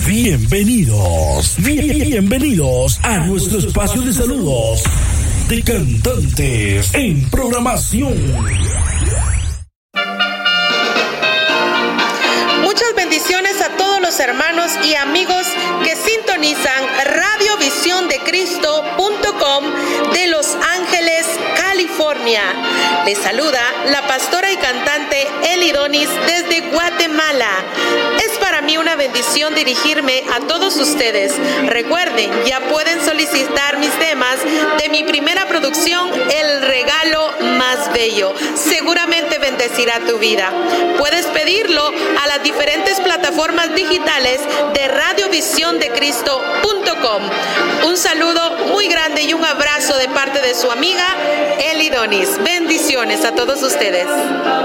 Bienvenidos a nuestro espacio de saludos de cantantes en programación. Muchas bendiciones a todos los hermanos y amigos que sintonizan radiovisiondeccristo.com de Los Ángeles, California. Les saluda la pastora y cantante Eli Donis desde Guatemala. Es para mí una bendición dirigirme a todos ustedes. Recuerden, ya pueden solicitar mis temas de mi primera producción, El Regalo Más Bello. Seguramente bendecirá tu vida. Puedes pedirlo a las diferentes plataformas digitales de radiovisiondeccristo.com. Un saludo muy grande y un abrazo de parte de su amiga Eli Donis. Bendiciones a todos ustedes.